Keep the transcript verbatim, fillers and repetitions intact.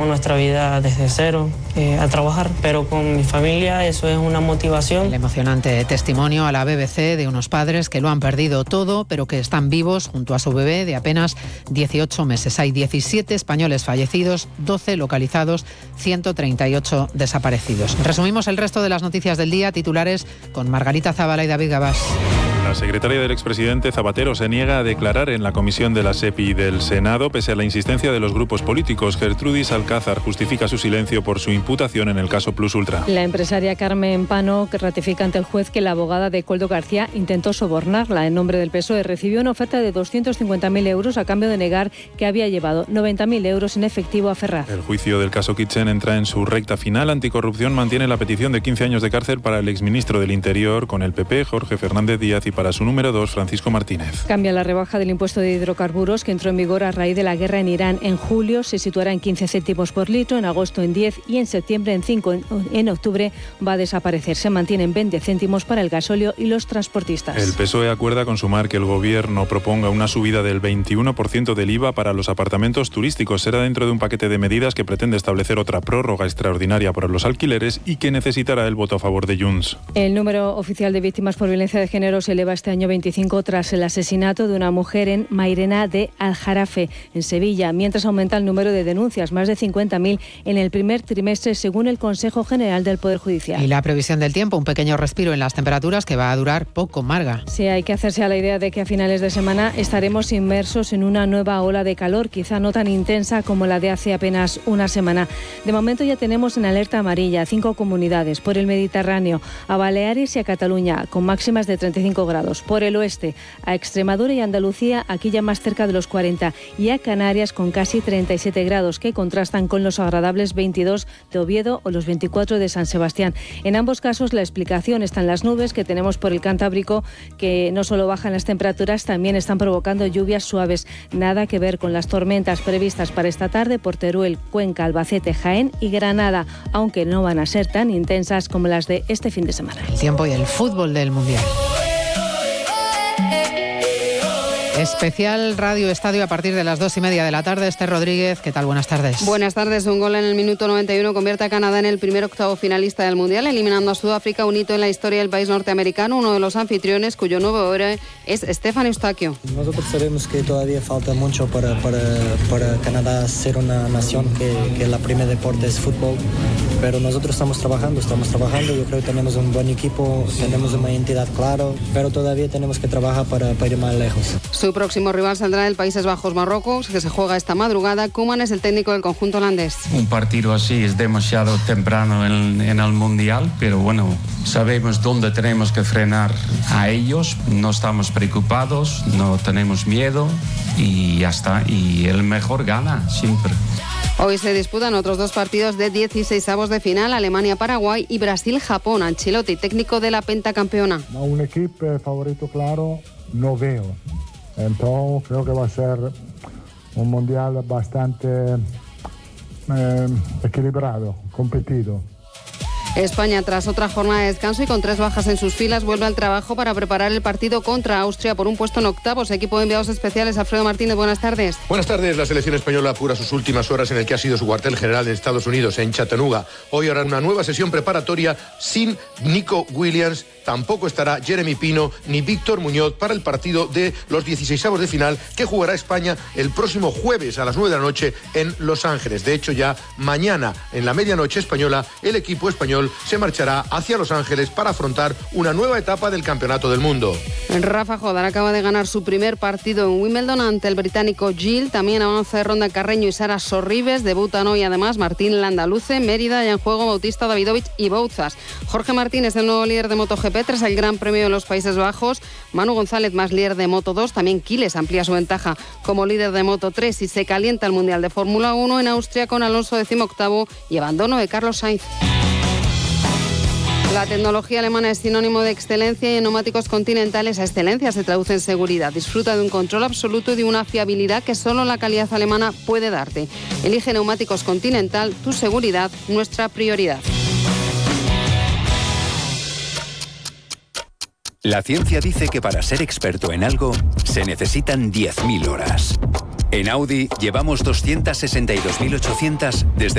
nuestra vida desde cero, eh, a trabajar, pero con mi familia eso es una motivación. El emocionante testimonio a la B B C de unos padres que lo han perdido todo, pero que están vivos junto a su bebé de apenas dieciocho meses. Hay diecisiete españoles fallecidos, doce localizados, ciento treinta y ocho desaparecidos. Resumimos el resto de las noticias del día, titulares con Margarita Zavala y David Gabás. La secretaria del expresidente Zapatero se niega a declarar en la comisión de la SEPI del Senado, pese a la insistencia de los grupos políticos. Gertrudis Alcázar justifica su silencio por su imputación en el caso Plus Ultra. La empresaria Carmen Pano ratifica ante el juez que la abogada de Koldo García intentó sobornarla. En nombre del P S O E recibió una oferta de doscientos cincuenta mil euros a cambio de negar que había llevado noventa mil euros en efectivo a Ferraz. El juicio del caso Kitchen entra en su recta final. Anticorrupción mantiene la petición de quince años de cárcel para el exministro del Interior con el P P, Jorge Fernández Díaz, y para su número dos, Francisco Martínez. Cambia la rebaja del impuesto de hidrocarburos que entró en vigor a raíz de la guerra en Irán. En julio se situará en quince céntimos por litro, en agosto en diez y en septiembre en cinco. En octubre va a desaparecer. Se mantienen veinte céntimos para el gasóleo y los transportistas. El P S O E acuerda con Sumar que el gobierno proponga una subida del veintiuno por ciento del I V A para los apartamentos turísticos. Será dentro de un paquete de medidas que pretende establecer otra prórroga extraordinaria para los alquileres y que necesitará el voto a favor de Junts. El número oficial de víctimas por violencia de género se eleva este año veinticinco tras el asesinato de una mujer en Mairena de Aljarafe, en Sevilla, mientras aumenta el número de denuncias, más de cincuenta mil en el primer trimestre, según el Consejo General del Poder Judicial. Y la previsión del tiempo, un pequeño respiro en las temperaturas que va a durar poco, Marga. Sí, hay que hacerse a la idea de que a finales de semana estaremos inmersos en una nueva ola de calor, quizá no tan intensa como la de hace apenas una semana. De momento ya tenemos en alerta amarilla cinco comunidades: por el Mediterráneo, a Baleares y a Cataluña, con máximas de treinta y cinco grados; por el oeste, a Extremadura y Andalucía, aquí ya más cerca de los cuarenta, y a Canarias con casi treinta y siete grados, que contrastan con los agradables veintidós de Oviedo o los veinticuatro de San Sebastián. En ambos casos la explicación está en las nubes que tenemos por el Cantábrico, que no solo bajan las temperaturas, también están provocando lluvias suaves. Nada que ver con las tormentas previstas para esta tarde por Teruel, Cuenca, Albacete, Jaén y Granada, aunque no van a ser tan intensas como las de este fin de semana. El tiempo y el fútbol del Mundial. Especial Radio Estadio a partir de las dos y media de la tarde. Esther Rodríguez, ¿qué tal? Buenas tardes. Buenas tardes. Un gol en el minuto noventa y uno convierte a Canadá en el primer octavo finalista del Mundial, eliminando a Sudáfrica, un hito en la historia del país norteamericano, uno de los anfitriones cuyo nuevo héroe es Stefan Eustaquio. Nosotros sabemos que todavía falta mucho para, para, para Canadá ser una nación que, que la primer deporte es fútbol, pero nosotros estamos trabajando, estamos trabajando. Yo creo que tenemos un buen equipo, tenemos una identidad clara, pero todavía tenemos que trabajar para, para ir más lejos. Su próximo rival saldrá del Países Bajos, Marruecos, que se juega esta madrugada. Koeman es el técnico del conjunto holandés. Un partido así es demasiado temprano en, en el Mundial, pero bueno, sabemos dónde tenemos que frenar a ellos. No estamos preocupados, no tenemos miedo y ya está. Y el mejor gana siempre. Hoy se disputan otros dos partidos de dieciseisavos de final: Alemania-Paraguay y Brasil-Japón. Ancelotti, técnico de la pentacampeona. No, un equipo favorito claro no veo. Entonces creo que va a ser un mundial bastante eh, equilibrado, competido. España, tras otra jornada de descanso y con tres bajas en sus filas, vuelve al trabajo para preparar el partido contra Austria por un puesto en octavos. Equipo de enviados especiales, Alfredo Martínez, buenas tardes. Buenas tardes. La selección española apura sus últimas horas en el que ha sido su cuartel general en Estados Unidos, en Chattanooga. Hoy habrá una nueva sesión preparatoria sin Nico Williams. Tampoco estará Jeremy Pino ni Víctor Muñoz para el partido de los dieciseisavos de final que jugará España el próximo jueves a las nueve de la noche en Los Ángeles. De hecho, ya mañana, en la medianoche española, el equipo español se marchará hacia Los Ángeles para afrontar una nueva etapa del Campeonato del Mundo. Rafa Jodar acaba de ganar su primer partido en Wimbledon ante el británico Gil. También avanza de ronda Carreño y Sara Sorribes. Debutan hoy además Martín Landaluce, Mérida y en juego Bautista Davidovich y Bouzas. Jorge Martín es el nuevo líder de MotoGP tras el Gran Premio de los Países Bajos. Manu González, más líder de Moto dos. También Quiles amplía su ventaja como líder de Moto tres y se calienta el Mundial de Fórmula uno en Austria con Alonso decimoctavo y abandono de Carlos Sainz. La tecnología alemana es sinónimo de excelencia y en neumáticos Continental esa excelencia se traduce en seguridad. Disfruta de un control absoluto y de una fiabilidad que solo la calidad alemana puede darte. Elige neumáticos Continental, tu seguridad, nuestra prioridad. La ciencia dice que para ser experto en algo se necesitan diez mil horas. En Audi llevamos doscientas sesenta y dos mil ochocientas desde